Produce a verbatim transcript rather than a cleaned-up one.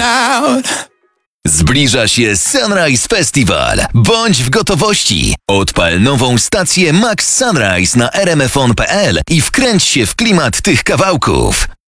out. Zbliża się Sunrise Festival. Bądź w gotowości. Odpal nową stację Max Sunrise na r m f on kropka p l i wkręć się w klimat tych kawałków.